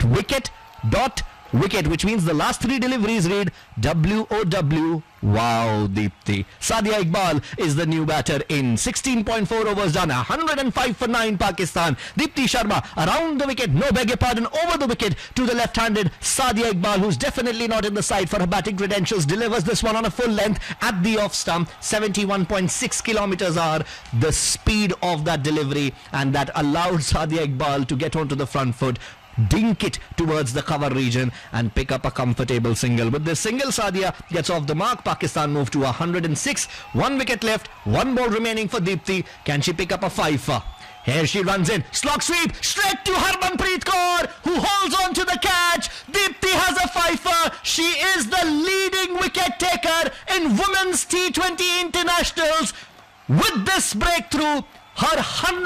wicket, which means the last three deliveries read WOW. Wow, Deepti. Sadia Iqbal is the new batter in 16.4 overs done. 105 for 9 Pakistan. Deepti Sharma around the wicket, no beg your pardon, over the wicket to the left-handed Sadia Iqbal, who's definitely not in the side for her batting credentials, delivers this one on a full length at the off stump. 71.6 kilometers hour, the speed of that delivery, and that allowed Sadia Iqbal to get onto the front foot, dink it towards the cover region and pick up a comfortable single. With this single, Sadia gets off the mark. Pakistan move to 106. 1 wicket left, 1 ball remaining for Deepti. Can she pick up a fifer? Here she runs in, slog sweep straight to Harmanpreet Kaur, who holds on to the catch. Deepti has a fifer. She is the leading wicket taker in women's T20 internationals. With this breakthrough, her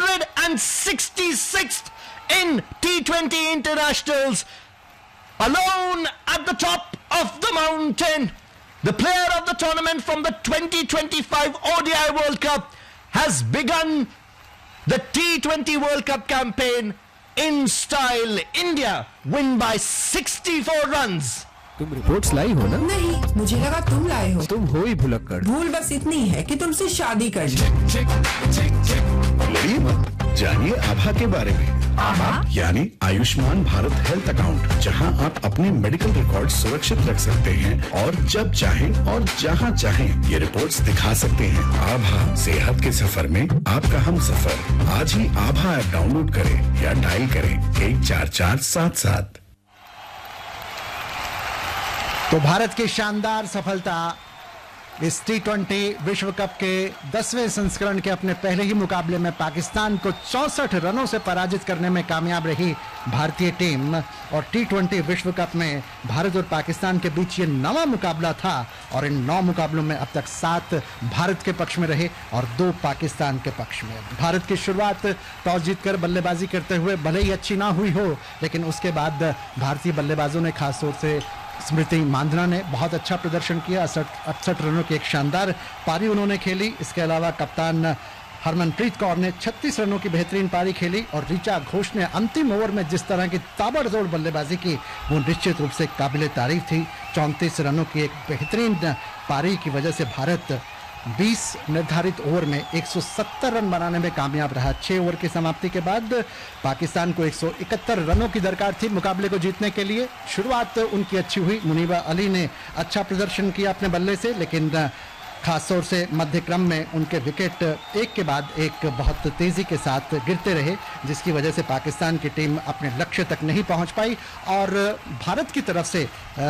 166th in T20 internationals, alone at the top of the mountain. The player of the tournament from the 2025 ODI World Cup has begun the T20 World Cup campaign in style. India win by 64 runs. तुम reports लाई हो ना? नहीं, मुझे लगा तुम लाए हो। तुम हो ही भुलक्कड़। भूल बस इतनी है कि तुमसे शादी कर ली। लड़िए मत, जानिए आभा के बारे में। आभा यानी आयुष्मान भारत हेल्थ अकाउंट, जहां आप अपने मेडिकल रिकॉर्ड सुरक्षित रख सकते हैं और जब चाहें और जहां चाहें ये रिपोर्ट्स दिखा सकते हैं। आभा, सेहत के सफर में आपका हम सफर। आज ही आभा ऐप डाउनलोड करें या डायल करें 14477। तो भारत की शानदार सफलता इस T20 विश्व कप के 10वें संस्करण के अपने पहले ही मुकाबले में पाकिस्तान को 64 रनों से पराजित करने में कामयाब रही भारतीय टीम। और T20 विश्व कप में भारत और पाकिस्तान के बीच ये 9वां मुकाबला था और इन 9 मुकाबलों में अब तक 7 भारत के पक्ष में रहे और 2 पाकिस्तान के पक्ष में। भारत की शुरुआत टॉस जीतकर बल्लेबाजी करते हुए भले ही अच्छी ना हुई हो, लेकिन उसके बाद भारतीय बल्लेबाजों ने खासतौर से स्मृति मांधना ने बहुत अच्छा प्रदर्शन किया। 68 रनों की एक शानदार पारी उन्होंने खेली। इसके अलावा कप्तान हरमनप्रीत कौर ने 36 रनों की बेहतरीन पारी खेली और ऋचा घोष ने अंतिम ओवर में जिस तरह की ताबड़तोड़ बल्लेबाजी की वो निश्चित रूप से काबिले तारीफ थी। 34 रनों की एक बेहतरीन पारी की वजह से भारत 20 निर्धारित ओवर में 170 रन बनाने में कामयाब रहा। 6 ओवर की समाप्ति के बाद पाकिस्तान को 171 रनों की दरकार थी मुकाबले को जीतने के लिए। शुरुआत उनकी अच्छी हुई, मुनीबा अली ने अच्छा प्रदर्शन किया अपने बल्ले से, लेकिन खासतौर से मध्य क्रम में उनके विकेट एक के बाद एक बहुत तेज़ी के साथ गिरते रहे, जिसकी वजह से पाकिस्तान की टीम अपने लक्ष्य तक नहीं पहुंच पाई। और भारत की तरफ से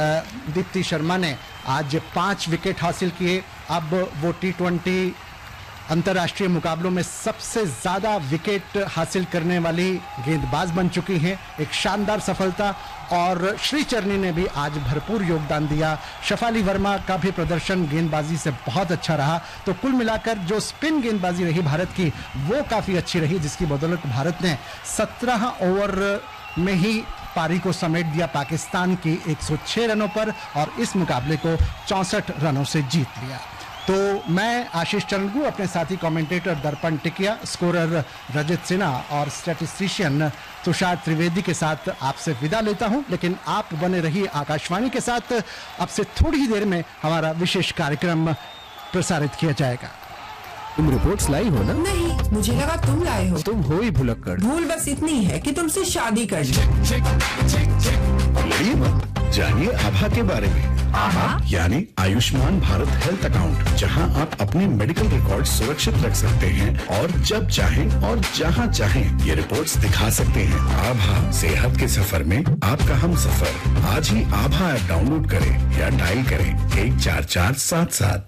दीप्ति शर्मा ने आज 5 विकेट हासिल किए। अब वो T20 अंतर्राष्ट्रीय मुकाबलों में सबसे ज़्यादा विकेट हासिल करने वाली गेंदबाज बन चुकी हैं। एक शानदार सफलता। और श्रीचरनी ने भी आज भरपूर योगदान दिया। शफाली वर्मा का भी प्रदर्शन गेंदबाजी से बहुत अच्छा रहा। तो कुल मिलाकर जो स्पिन गेंदबाजी रही भारत की वो काफ़ी अच्छी रही, जिसकी बदौलत भारत ने 17 ओवर में ही पारी को समेट दिया पाकिस्तान की 106 रनों पर और इस मुकाबले को 64 रनों से जीत लिया। तो मैं आशीष चंद्रगू अपने साथी कमेंटेटर दर्पण टिकिया, स्कोरर रजत सिन्हा और स्टैटिस्टिशियन तुषार त्रिवेदी के साथ आपसे विदा लेता हूं। लेकिन आप बने रहिए आकाशवाणी के साथ। अब से थोड़ी ही देर में हमारा विशेष कार्यक्रम प्रसारित किया जाएगा। तुम रिपोर्ट्स लाई हो ना? नहीं, मुझे लगा तुम लाए हो। तुम हो ही भुलक्कड़। भूल बस इतनी है कि तुमसे शादी कर ली। लड़िए मत, जानिए आभा के बारे में। आभा यानी आयुष्मान भारत हेल्थ अकाउंट, जहां आप अपने मेडिकल रिकॉर्ड सुरक्षित रख सकते हैं और जब चाहें और जहां चाहें ये रिपोर्ट्स दिखा सकते हैं। आभा, सेहत के सफर में आपका हम सफर। आज ही आभा ऐप डाउनलोड करें या डायल करें 14477।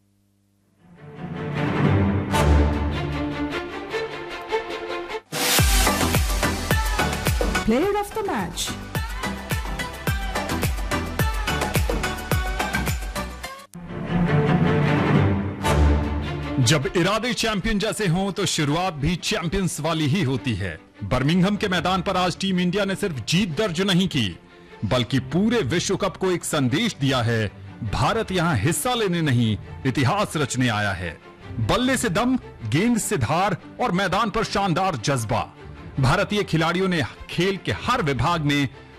Player of the match. जब इरादे चैंपियन जैसे हों तो शुरुआत भी चैंपियंस वाली ही होती है। बर्मिंघम के मैदान पर आज टीम इंडिया ने सिर्फ जीत दर्ज नहीं की, बल्कि पूरे विश्व कप को एक संदेश दिया है। भारत यहां हिस्सा लेने नहीं, इतिहास रचने आया है। बल्ले से दम, गेंद से धार और मैदान पर शानदार जज्बा। भारतीय खिलाड़ियों ने खेल के हर विभाग में